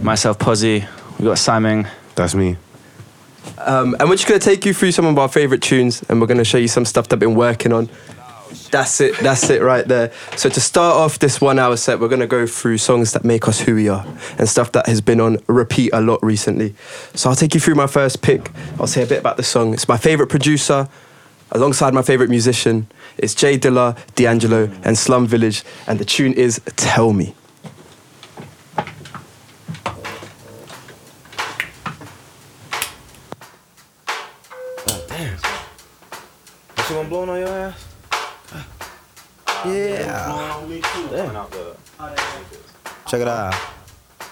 Myself, Posy. We got Simon. That's me. And we're just going to take you through some of our favourite tunes, and we're going to show you some stuff that I've been working on. That's it right there. So to start off this 1 hour set, we're going to go through songs that make us who we are and stuff that has been on repeat a lot recently. So I'll take you through my first pick. I'll say a bit about the song. It's my favourite producer, alongside my favourite musician. It's Jay Dilla, D'Angelo and Slum Village, and the tune is Tell Me. Someone blowing on your ass? Yeah. Damn. Check it out.